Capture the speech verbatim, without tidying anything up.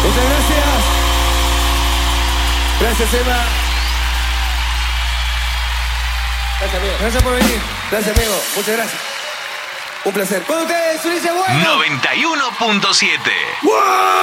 Muchas gracias. Gracias, Emma. Gracias, amigo. Gracias por venir. Gracias, amigo. Muchas gracias. Un placer. Con ustedes, Ulises Bueno. noventa y uno punto siete. ¡Wow!